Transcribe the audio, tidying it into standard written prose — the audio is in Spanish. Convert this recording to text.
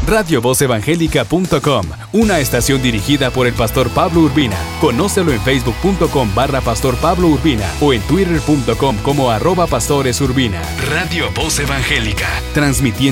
radiovozevangélica.com, una estación dirigida por el pastor Pablo Urbina. Conócelo en facebook.com/pastor Pablo Urbina o en twitter.com como @pastoresurbina. Radio Voz Evangélica, transmitiendo